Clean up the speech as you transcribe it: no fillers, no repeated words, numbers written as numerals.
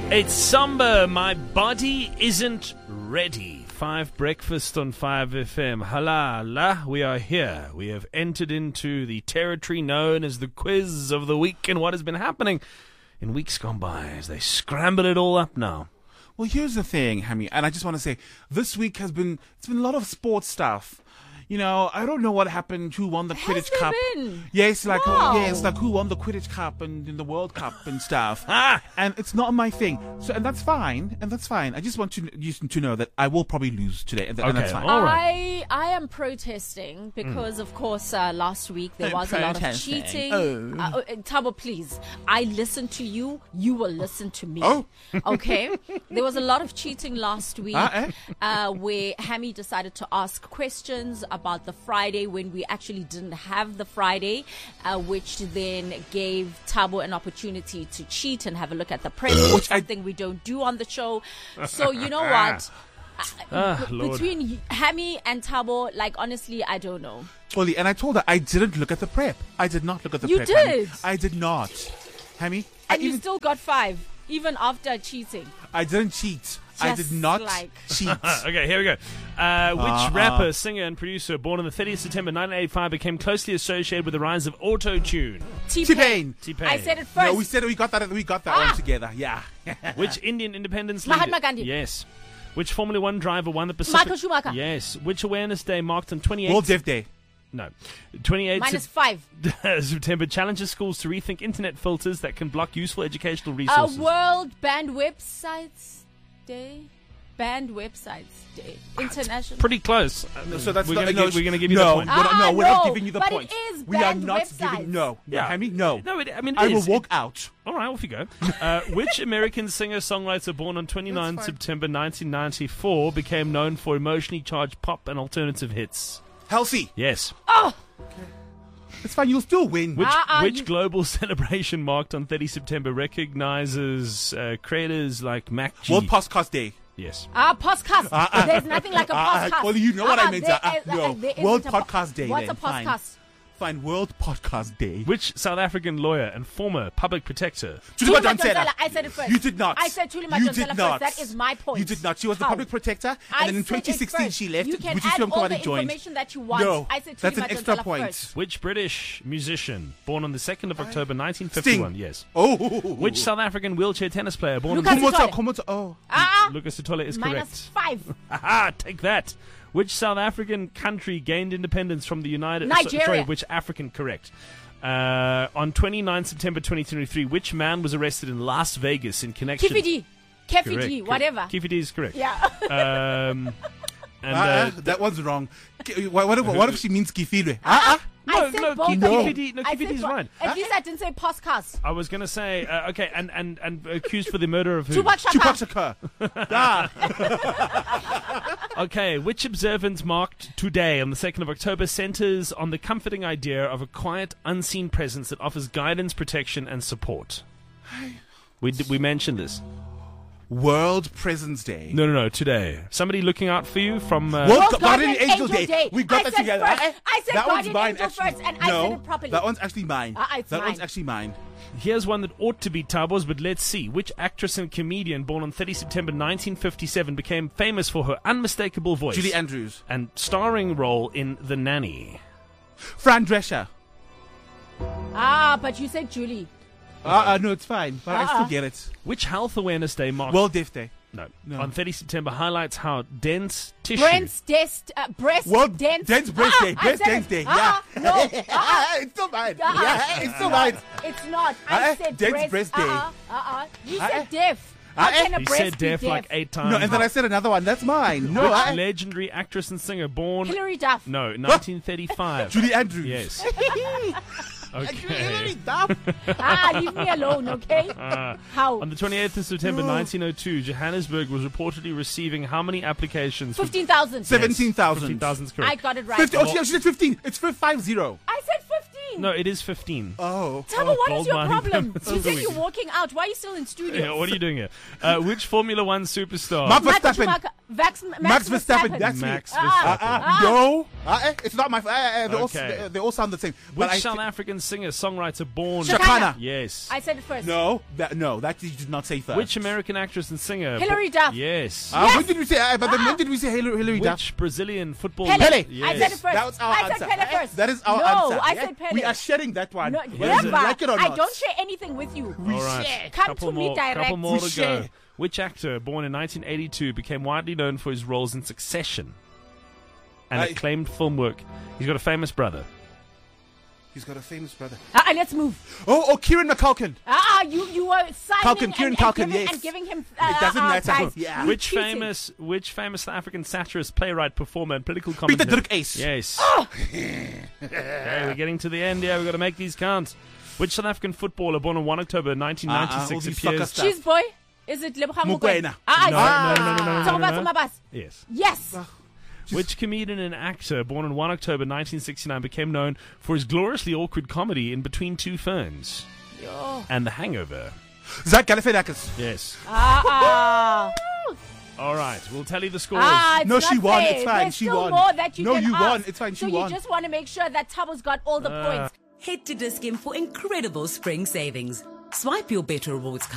It's Samba, my body isn't ready. 5 Breakfast on 5FM. Halala, we are here. We have entered into the territory known as the quiz of the week and what has been happening in weeks gone by as they scramble it all up now. Well, here's the thing, Hammy, and I just want to say, this week it's been a lot of sports stuff. You know, I don't know what happened, who won the Quidditch Cup. Yes, like who won the Quidditch Cup and in the World Cup and stuff. And it's not my thing. So, and that's fine. I just want you to know that I will probably lose today, and that's fine. All right. I am protesting because, of course, last week there was a lot of cheating. Thabo, please. I listen to you. You will listen to me. Oh. Okay? There was a lot of cheating last week where Hammy decided to ask questions about the Friday when we actually didn't have the Friday, which then gave Thabo an opportunity to cheat and have a look at the press, which is something we don't do on the show. So you know what? Between Hammy and Thabo, like honestly, I don't know. Oli, and I told her I didn't look at the prep. I did not look at the prep. You did. Hammy. I did not. Hammy. And you still got 5, even after cheating. I didn't cheat. I did not cheat. Okay, here we go. Which rapper, singer, and producer born on the 30th of September 1985 became closely associated with the rise of auto-tune? T-Pain. I said it first. No, we got that one together. Yeah. Which Indian independence leader? Mahatma Gandhi. Yes. Which Formula One driver won the Pacific? Michael Schumacher. Yes. Which awareness day marked on 28th? World Deaf Day. No. 28th -5. September challenges schools to rethink internet filters that can block useful educational resources. World Banned Websites Day. Banned Websites Day. International. Pretty close. So that's we're going to give you the point. We're not giving you the but point. It is we are banned not websites. giving. No. Yeah. Hammy, no. No, I will walk out. All right, off you go. Which American singer-songwriter born on 29 September 1994 became known for emotionally charged pop and alternative hits? Halsey. Yes. Oh! It's fine, you'll still win. Which global celebration marked on 30 September recognizes creators like Mac G? World Podcast Day. Yes. Podcast. There's nothing like a podcast. Well, you know what I meant. No. World isn't Podcast Day. What's then. a podcast? Fine. World Podcast Day. Which South African lawyer and former public protector? Thuli Madonsela. I said it first. You did not. I said Thuli You Madonsela did first. not. That is my point. You did not. She was the How? public protector, and then in 2016 she left, You can which is add who I'm all glad the he joined. information that you want. No, I said that's Thuli an extra Madonsela point. first. Which British musician born on the 2nd of October 1951? Sting. Yes. Oh. Which South African wheelchair tennis player born Lucas on the... Sithole. Oh. Lucas Sithole is correct. -5. Aha, take that. Which South African country gained independence from the United... Nigeria. Sorry, which African, correct. On 29 September 2023, which man was arrested in Las Vegas in connection... Kefidi, Correct. whatever. Kefidi is correct. Yeah. That one's wrong. What if she means Kifidwe? I said both. Kefidi is right. At least I didn't say podcast. I was going to say, okay, and accused for the murder of who? Tupac Shakur. Okay, which observance marked today on the 2nd of October centers on the comforting idea of a quiet, unseen presence that offers guidance, protection, and support? We mentioned this. World Presence Day. No, today. Somebody looking out for you from... World Guardian Angel Day. We got that together. I said that Guardian one's mine, Angel actually. first, and I said it properly. That one's actually mine. It's that mine. one's actually mine. Here's one that ought to be Thabo's, but let's see. Which actress and comedian born on 30 September 1957 became famous for her unmistakable voice? Julie Andrews. And starring role in The Nanny? Fran Drescher. But you said Julie. No, it's fine. But I still get it. Which health awareness day marked... World Deaf Day. No. On 30 September highlights how dense tissue... Breast dense. Dense breast day. Breast dense day. Yeah. No. It's still mine. Yeah, it's still mine. It's not. I said dense breast day. You said deaf. How can a He breast said be deaf like 8 times. No, and then I said another one. That's mine. No, Which legendary actress and singer born... Hilary Duff. No, 1935. Julie Andrews. Yes. Okay. Hilary Duff. Leave me alone, okay? How? On the 28th of September 1902, Johannesburg was reportedly receiving how many applications? 15,000. 17,000. 15,000 is correct. I got it right. 50. Oh, she said 15. It's 50. I said 15. No, it is 15. Oh. Thabo, what is your gold problem? mining You said you're walking out. Why are you still in studio? Yeah, what are you doing here? Which Formula One superstar? Max Michael Verstappen. Schumacher. Max Verstappen. That's Max me. Verstappen. No, it's not my. Okay. They all sound the same. Which But South African singer, songwriter born? Shakana. Yes. I said it first. No, that you did not say first. Which American actress and singer? Hilary Duff. Yes. When did we say? But then when did we say Hilary Duff? Which Brazilian football? Pele. Yes. I said it first. That was our I answer. said Pele first. That is our no, answer. No, I said Pele. We are sharing that one. No, Whether you never. like it or I not. don't share anything with you. All right. Come to me direct. Couple more We to go. share. Which actor, born in 1982, became widely known for his roles in Succession and acclaimed film work? He's got a famous brother. He's got a famous brother. Let's move. Oh, Kieran McCulkin. You were signing Kieran Culkin, yes. and giving him. It doesn't matter. Guys, Yeah. you Which cheating. famous South African satirist, playwright, performer, and political commentator? Peter Dirk Ace. Yes. Okay, we're getting to the end. Yeah, we've got to make these count. Which South African footballer, born on 1 October 1996, all these soccer appears? stuff. Cheese boy. Is it Lebogang Mokoena. No. Yes. Yes. Which comedian and actor, born on 1 October 1969, became known for his gloriously awkward comedy in Between Two Ferns and The Hangover? Zach Galifianakis. Yes. Ah. All right, we'll tell you the scores. It's No, not she won. fair. It's fine. There's She still won. More that you No, can you ask. won. It's fine. She so won. you just want to make sure that Tabo's got all the points. Head to Dis-Chem for incredible spring savings. Swipe your Better Rewards card